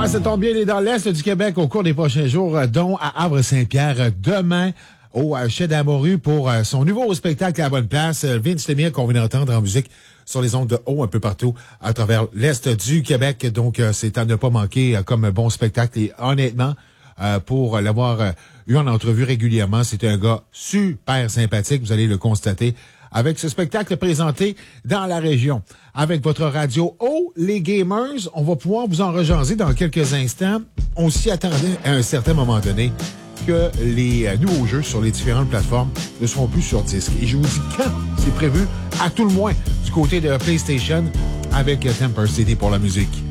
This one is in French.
ben, ça tombe bien, il est dans l'Est du Québec au cours des prochains jours, dont à Havre-Saint-Pierre demain au Chai d'Amoru pour son nouveau spectacle à la bonne place. Vince Lemire qu'on vient d'entendre en musique sur les ondes de haut un peu partout à travers l'Est du Québec. Donc, c'est à ne pas manquer comme bon spectacle. Et honnêtement, pour l'avoir eu en entrevue régulièrement, c'est un gars super sympathique. Vous allez le constater avec ce spectacle présenté dans la région. Avec votre radio les gamers, on va pouvoir vous en rejaser dans quelques instants. On s'y attendait à un certain moment donné que les nouveaux jeux sur les différentes plateformes ne seront plus sur disque. Et je vous dis quand c'est prévu, à tout le moins, du côté de PlayStation, avec Temper CD pour la musique.